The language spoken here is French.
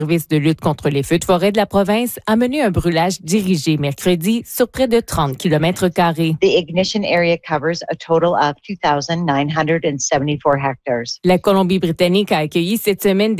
Le service de lutte contre les feux de forêt de la province a mené un brûlage dirigé mercredi sur près de 30 km². The ignition area covers a total of 2,974 hectares. La Colombie-Britannique a accueilli cette semaine